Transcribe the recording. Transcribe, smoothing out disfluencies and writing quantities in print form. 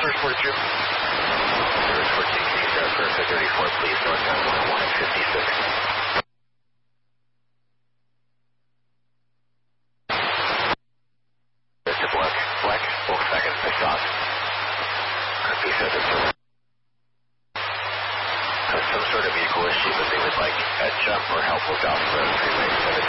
Cirrus 42. Cirrus 42, can you start for 34, please, northbound 101 at 56. It's a black, Volkswagen, I stopped. He said it's some sort of vehicle issue that they would like a jump or help with off the freeway.